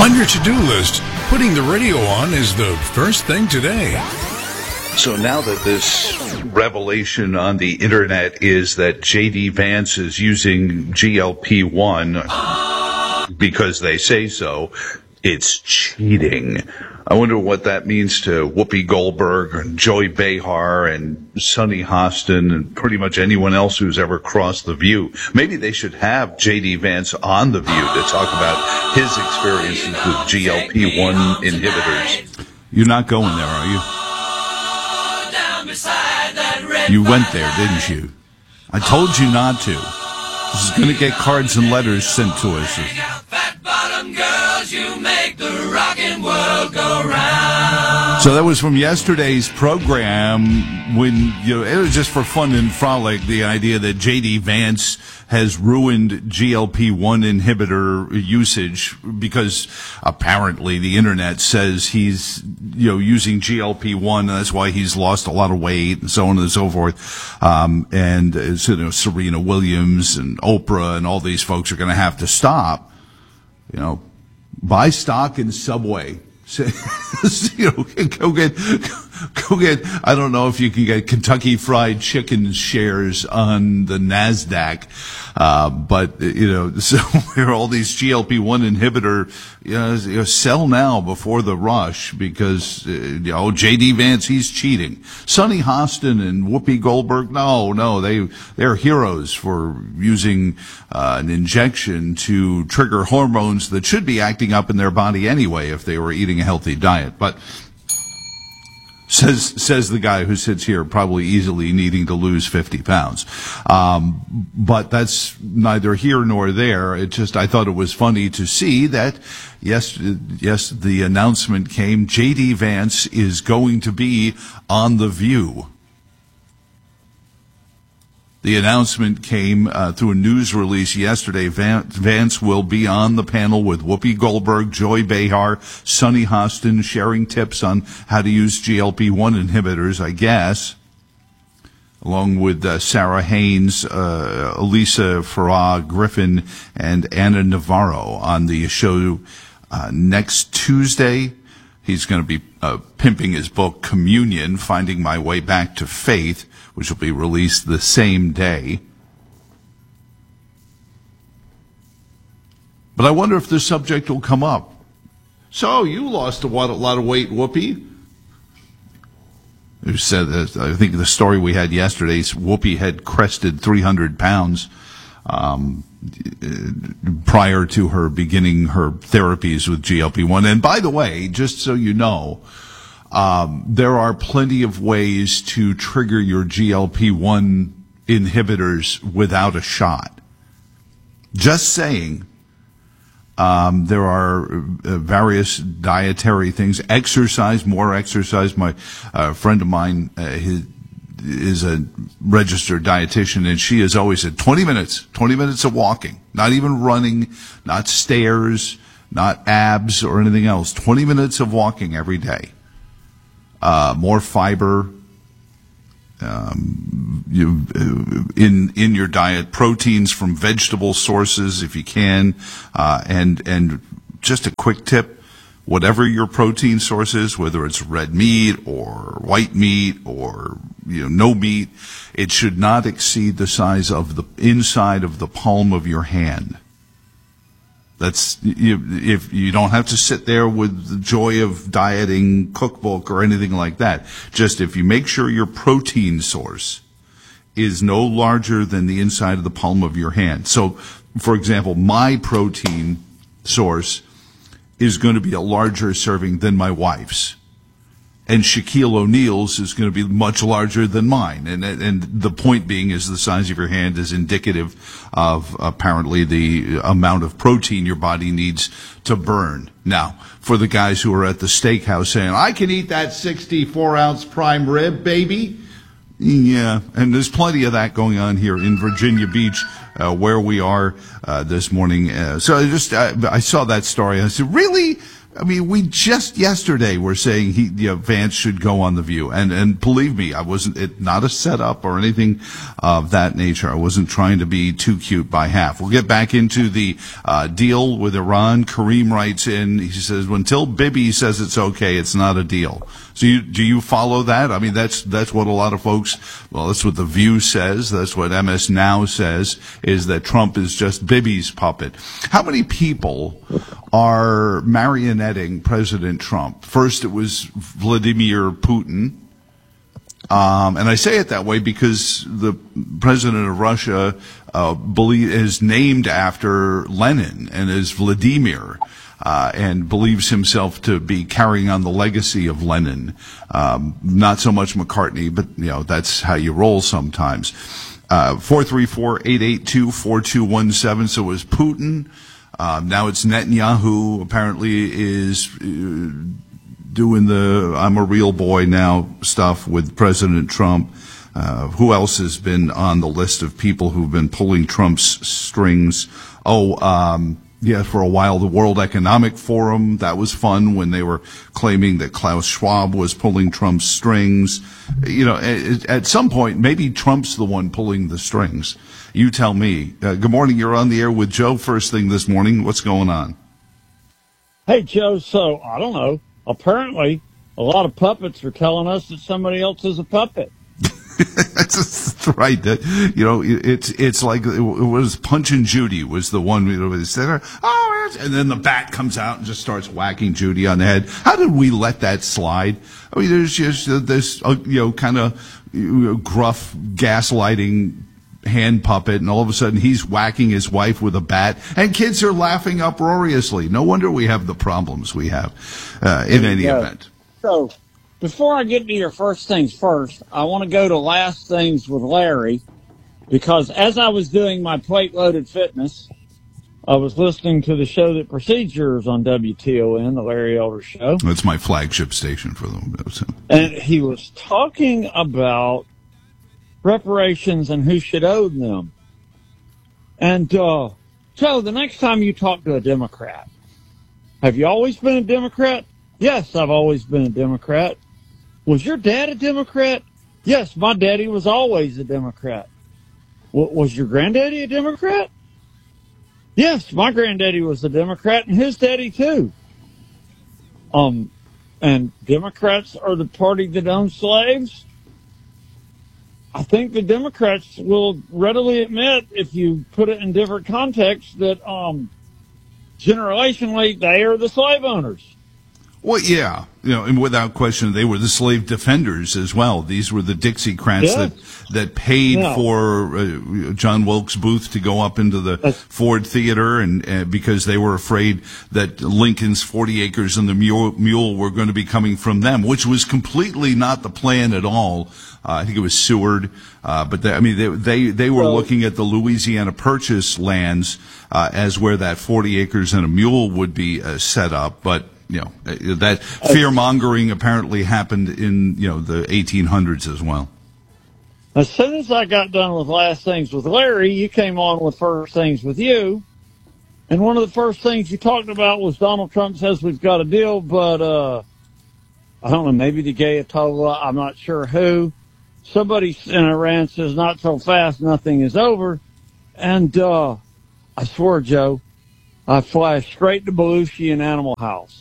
On your to-do list, putting the radio on is the first thing today. So now that this revelation on the internet is that J.D. Vance is using GLP-1 because they say so, it's cheating. I wonder what that means to Whoopi Goldberg and Joy Behar and Sunny Hostin and pretty much anyone else who's ever crossed The View. Maybe they should have J.D. Vance on The View to talk about his experiences with GLP-1 inhibitors. You're not going there, are you? You went there, didn't you? I told you not to. This is going to get cards and letters sent to us. You make the rockin' world go round. So that was from yesterday's program when, it was just for fun and frolic, the idea that J.D. Vance has ruined GLP-1 inhibitor usage because apparently the internet says he's, using GLP-1 and that's why he's lost a lot of weight and so on and so forth. And Serena Williams and Oprah and all these folks are going to have to stop, buy stock in Subway. Go get, I don't know if you can get Kentucky Fried Chicken shares on the NASDAQ. But so where all these GLP-1 inhibitor, sell now before the rush because, J.D. Vance, he's cheating. Sunny Hostin and Whoopi Goldberg, no, they're heroes for using, an injection to trigger hormones that should be acting up in their body anyway if they were eating a healthy diet. But says the guy who sits here probably easily needing to lose 50 pounds. But that's neither here nor there. I thought it was funny to see that, yes, the announcement came, J.D. Vance is going to be on The View. The announcement came through a news release yesterday. Vance will be on the panel with Whoopi Goldberg, Joy Behar, Sunny Hostin, sharing tips on how to use GLP-1 inhibitors, I guess, along with Sarah Haynes, Elisa Farah Griffin, and Anna Navarro on the show next Tuesday. He's going to be pimping his book, Communion, Finding My Way Back to Faith, which will be released the same day. But I wonder if the subject will come up. So, you lost a lot of weight, Whoopi. Who said that? I think the story we had yesterday is Whoopi had crested 300 pounds prior to her beginning her therapies with GLP-1. And by the way, just so you know, there are plenty of ways to trigger your GLP-1 inhibitors without a shot. Just saying. There are various dietary things. Exercise, more exercise. My friend of mine is a registered dietitian, and she has always said 20 minutes of walking. Not even running, not stairs, not abs or anything else. 20 minutes of walking every day. More fiber in your diet, proteins from vegetable sources if you can, and just a quick tip: whatever your protein source is, whether it's red meat or white meat or no meat, it should not exceed the size of the inside of the palm of your hand. That's if you don't have to sit there with the Joy of Dieting cookbook or anything like that. Just if you make sure your protein source is no larger than the inside of the palm of your hand. So, for example, my protein source is going to be a larger serving than my wife's. And Shaquille O'Neal's is going to be much larger than mine. And the point being is the size of your hand is indicative of apparently the amount of protein your body needs to burn. Now, for the guys who are at the steakhouse saying, I can eat that 64-ounce prime rib, baby. Yeah, and there's plenty of that going on here in Virginia Beach, where we are this morning. So I saw that story. I said, really? I mean, we just yesterday were saying Vance should go on The View, and believe me, I wasn't not a setup or anything of that nature. I wasn't trying to be too cute by half. We'll get back into the deal with Iran. Kareem writes in, he says, until Bibi says it's okay, it's not a deal. So do you follow that? I mean, that's what a lot of folks, well, that's what The View says. That's what MS Now says, is that Trump is just Bibi's puppet. How many people are marionetting President Trump? First, it was Vladimir Putin. And I say it that way because the president of Russia is named after Lenin and is Vladimir. And believes himself to be carrying on the legacy of Lenin. Not so much McCartney, but, that's how you roll sometimes. 434-882-4217. So it was Putin. Now it's Netanyahu, apparently is doing the I'm a real boy now stuff with President Trump. Who else has been on the list of people who've been pulling Trump's strings? For a while, the World Economic Forum, that was fun when they were claiming that Klaus Schwab was pulling Trump's strings. At some point, maybe Trump's the one pulling the strings. You tell me. Good morning. You're on the air with Joe first thing this morning. What's going on? Hey, Joe. So, I don't know. Apparently, a lot of puppets are telling us that somebody else is a puppet. That's right. It's like it was Punch and Judy was the one they said, and then the bat comes out and just starts whacking Judy on the head. How did we let that slide? I mean, there's just this kind of gruff gaslighting hand puppet, and all of a sudden he's whacking his wife with a bat, and kids are laughing uproariously. No wonder we have the problems we have in any event. So, before I get to your first things first, I want to go to last things with Larry, because as I was doing my plate-loaded fitness, I was listening to the show that precedes yours on WTON, the Larry Elder Show. That's my flagship station for them. And he was talking about reparations and who should owe them. And, Joe, the next time you talk to a Democrat, have you always been a Democrat? Yes, I've always been a Democrat. Was your dad a Democrat? Yes, my daddy was always a Democrat. Was your granddaddy a Democrat? Yes, my granddaddy was a Democrat, and his daddy too. And Democrats are the party that owns slaves. I think the Democrats will readily admit, if you put it in different contexts, that generationally they are the slave owners. Well, yeah, and without question, they were the slave defenders as well. These were the Dixiecrats that paid for John Wilkes Booth to go up into the Ford Theater, and because they were afraid that Lincoln's 40 acres and the mule were going to be coming from them, which was completely not the plan at all. I think it was Seward, but they were looking at the Louisiana Purchase lands as where that 40 acres and a mule would be set up, but. That fear-mongering apparently happened in, the 1800s as well. As soon as I got done with last things with Larry, you came on with first things with you. And one of the first things you talked about was Donald Trump says we've got a deal, but, I don't know, maybe the Ayatollah, I'm not sure who. Somebody in Iran says not so fast, nothing is over. And, I swear, Joe, I flashed straight to Belushi in Animal House.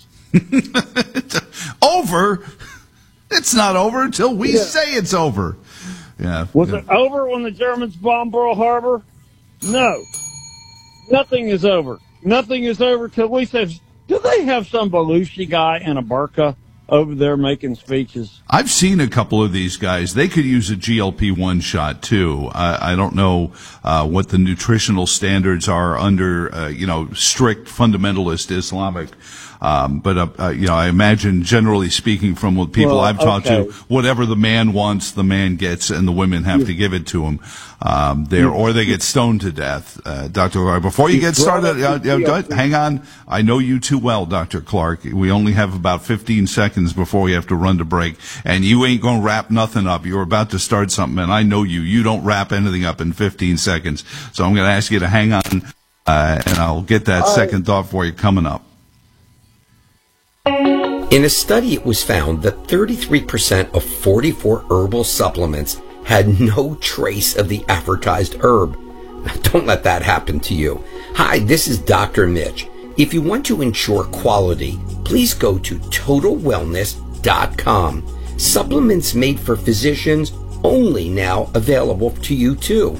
Over? It's not over until we say it's over. Yeah. Was it over when the Germans bombed Pearl Harbor? No. Nothing is over. Nothing is over till we say, do they have some Belushi guy in a burqa over there making speeches? I've seen a couple of these guys. They could use a GLP-1 shot too. I don't know what the nutritional standards are under strict fundamentalist Islamic. But I imagine, generally speaking, from what people I've talked to, whatever the man wants, the man gets, and the women have to give it to him. Or they get stoned to death. Dr. Clark, before you get started, hang on. I know you too well, Dr. Clark. We only have about 15 seconds before we have to run to break, and you ain't going to wrap nothing up. You're about to start something, and I know you. You don't wrap anything up in 15 seconds. So I'm going to ask you to hang on, and I'll get that second thought for you coming up. In a study, it was found that 33% of 44 herbal supplements had no trace of the advertised herb. Don't let that happen to you. Hi, this is Dr. Mitch. If you want to ensure quality, please go to TotalWellness.com. Supplements made for physicians only now available to you too.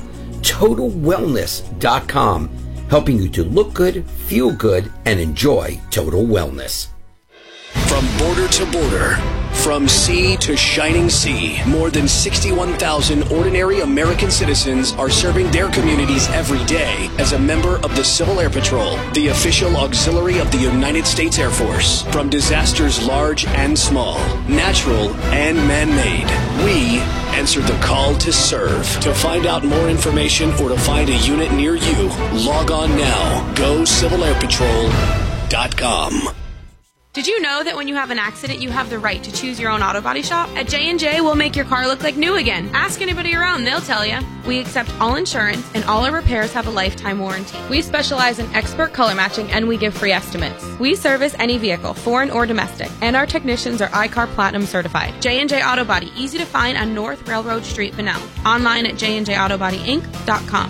TotalWellness.com, helping you to look good, feel good, and enjoy total wellness. From border to border, from sea to shining sea, more than 61,000 ordinary American citizens are serving their communities every day as a member of the Civil Air Patrol, the official auxiliary of the United States Air Force. From disasters large and small, natural and man-made, we answer the call to serve. To find out more information or to find a unit near you, log on now. GoCivilAirPatrol.com. Did you know that when you have an accident, you have the right to choose your own auto body shop? At J&J, we'll make your car look like new again. Ask anybody around, they'll tell you. We accept all insurance, and all our repairs have a lifetime warranty. We specialize in expert color matching, and we give free estimates. We service any vehicle, foreign or domestic, and our technicians are I-CAR Platinum certified. J&J Auto Body, easy to find on North Railroad Street, Bunnell. Online at jnjautobodyinc.com.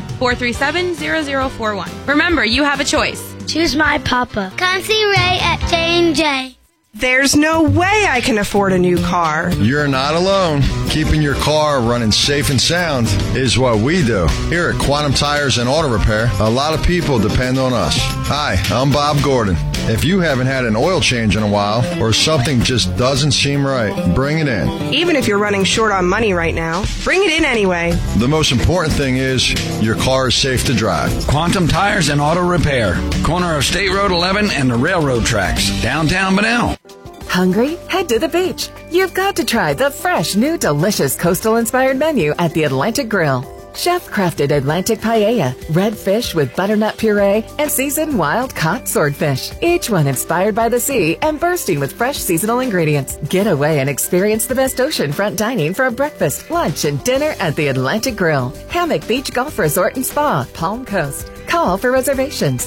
437-0041. Remember, you have a choice. Choose my papa. Come see Ray at J&J. There's no way I can afford a new car. You're not alone. Keeping your car running safe and sound is what we do. Here at Quantum Tires and Auto Repair, a lot of people depend on us. Hi, I'm Bob Gordon. If you haven't had an oil change in a while or something just doesn't seem right, bring it in. Even if you're running short on money right now, bring it in anyway. The most important thing is your car is safe to drive. Quantum Tires and Auto Repair. Corner of State Road 11 and the railroad tracks. Downtown Bunnell. Hungry? Head to the beach. You've got to try the fresh, new, delicious coastal-inspired menu at the Atlantic Grill. Chef-crafted Atlantic paella, red fish with butternut puree, and seasoned wild-caught swordfish. Each one inspired by the sea and bursting with fresh seasonal ingredients. Get away and experience the best oceanfront dining for a breakfast, lunch, and dinner at the Atlantic Grill. Hammock Beach Golf Resort and Spa, Palm Coast. Call for reservations,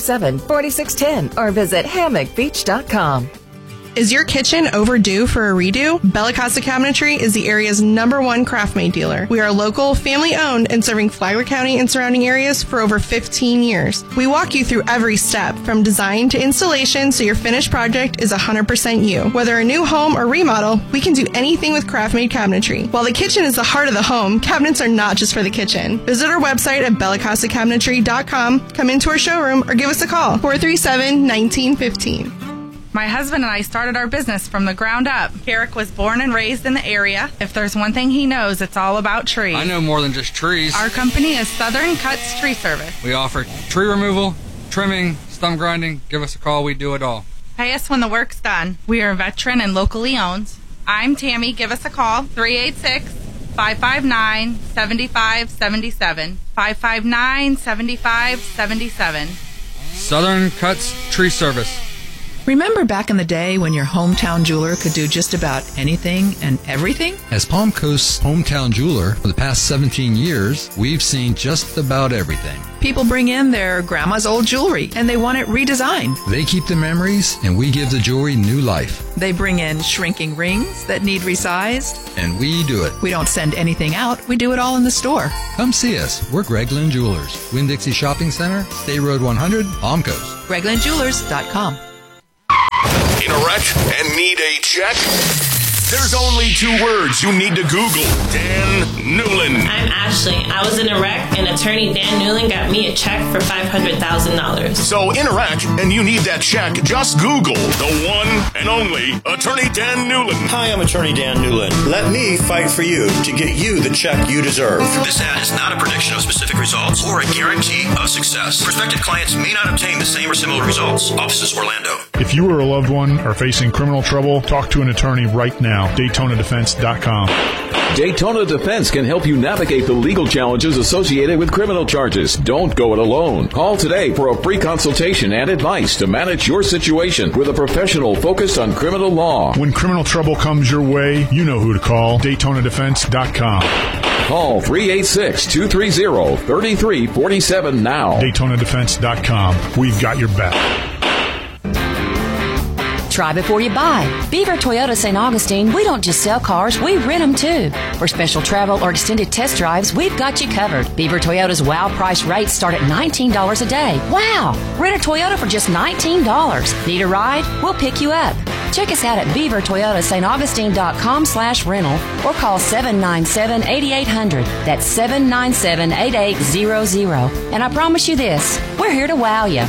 447-4610, or visit hammockbeach.com. Is your kitchen overdue for a redo? Bella Casa Cabinetry is the area's #1 craft-made dealer. We are local, family-owned, and serving Flagler County and surrounding areas for over 15 years. We walk you through every step, from design to installation, so your finished project is 100% you. Whether a new home or remodel, we can do anything with craft-made cabinetry. While the kitchen is the heart of the home, cabinets are not just for the kitchen. Visit our website at bellacasacabinetry.com, come into our showroom, or give us a call, 437-1915. My husband and I started our business from the ground up. Carrick was born and raised in the area. If there's one thing he knows, it's all about trees. I know more than just trees. Our company is Southern Cuts Tree Service. We offer tree removal, trimming, stump grinding. Give us a call. We do it all. Pay us when the work's done. We are a veteran and locally owned. I'm Tammy. Give us a call, 386-559-7577. 559-7577. Southern Cuts Tree Service. Remember back in the day when your hometown jeweler could do just about anything and everything? As Palm Coast's hometown jeweler for the past 17 years, we've seen just about everything. People bring in their grandma's old jewelry and they want it redesigned. They keep the memories and we give the jewelry new life. They bring in shrinking rings that need resized. And we do it. We don't send anything out. We do it all in the store. Come see us. We're Gregland Jewelers. Winn-Dixie Shopping Center, State Road 100, Palm Coast. GreglandJewelers.com. In a wreck and need a check? There's only 2 words you need to Google. Dan Newlin. I'm Ashley. I was in a wreck, and attorney Dan Newlin got me a check for $500,000. So in a wreck and you need that check, just Google the one and only attorney Dan Newlin. Hi, I'm attorney Dan Newlin. Let me fight for you to get you the check you deserve. This ad is not a prediction of specific results or a guarantee of success. Prospective clients may not obtain the same or similar results. Offices Orlando. If you or a loved one are facing criminal trouble, talk to an attorney right now. DaytonaDefense.com. Daytona Defense can help you navigate the legal challenges associated with criminal charges. Don't go it alone. Call today for a free consultation and advice to manage your situation with a professional focused on criminal law. When criminal trouble comes your way, you know who to call. DaytonaDefense.com. Call 386-230-3347 now. DaytonaDefense.com. We've got your back. Try before you buy. Beaver Toyota St. Augustine, we don't just sell cars, we rent them too. For special travel or extended test drives, we've got you covered. Beaver Toyota's wow price rates start at $19 a day. Wow! Rent a Toyota for just $19. Need a ride? We'll pick you up. Check us out at beavertoyotastauntAugustine.com/rental or call 797-8800. That's 797-8800. And I promise you this, we're here to wow you.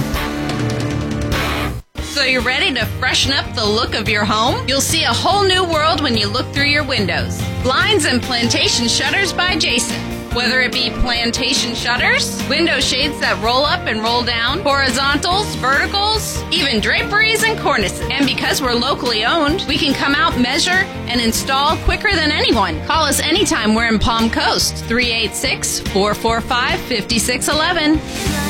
So you're ready to freshen up the look of your home? You'll see a whole new world when you look through your windows. Blinds and Plantation Shutters by Jason. Whether it be plantation shutters, window shades that roll up and roll down, horizontals, verticals, even draperies and cornices. And because we're locally owned, we can come out, measure, and install quicker than anyone. Call us anytime we're in Palm Coast, 386-445-5611.